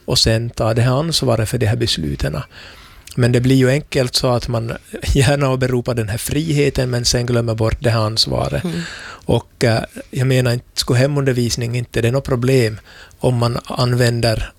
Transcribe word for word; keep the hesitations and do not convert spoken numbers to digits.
och sen ta det här ansvaret för de här besluten. Men det blir ju enkelt så att man gärna åberopar den här friheten men sen glömmer bort det här ansvaret. Mm. Och äh, jag menar, inte skulle hemundervisning inte det är något problem om man använder